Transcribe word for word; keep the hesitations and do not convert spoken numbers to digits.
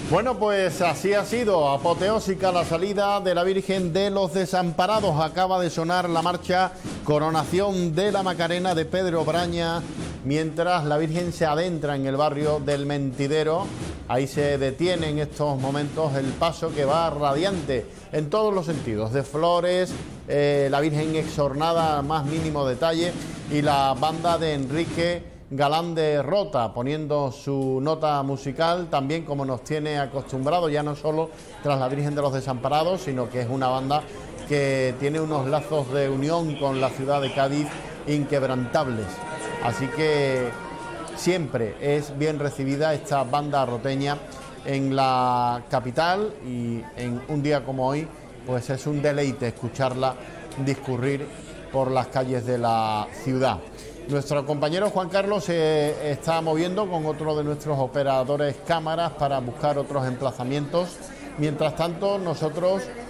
Bueno, pues así ha sido, apoteósica la salida de la Virgen de los Desamparados. Acaba de sonar la marcha Coronación de la Macarena de Pedro Braña, mientras la Virgen se adentra en el barrio del Mentidero. Ahí se detiene en estos momentos el paso, que va radiante en todos los sentidos, de flores, eh, la Virgen exornada al más mínimo detalle, y la banda de Enrique Galán de Rota poniendo su nota musical, también como nos tiene acostumbrado, ya no solo tras la Virgen de los Desamparados, sino que es una banda que tiene unos lazos de unión con la ciudad de Cádiz inquebrantables. Así que siempre es bien recibida esta banda roteña en la capital, y en un día como hoy pues es un deleite escucharla discurrir por las calles de la ciudad. Nuestro compañero Juan Carlos se está moviendo con otro de nuestros operadores cámaras para buscar otros emplazamientos. Mientras tanto, nosotros